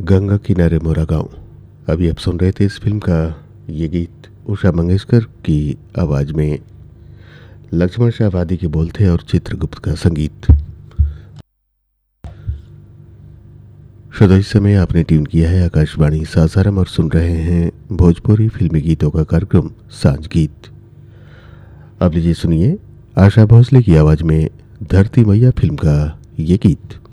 गंगा किनारे मोरा गांव। अभी आप सुन रहे थे इस फिल्म का ये गीत उषा मंगेशकर की आवाज़ में। लक्ष्मण शाह वादी के बोल थे और चित्रगुप्त का संगीत। श्रोता, इस समय आपने ट्यून किया है आकाशवाणी सासाराम और सुन रहे हैं भोजपुरी फिल्मी गीतों का कार्यक्रम सांझ गीत। अब लीजिए सुनिए आशा भोसले की आवाज़ में धरती मैया फिल्म का ये गीत।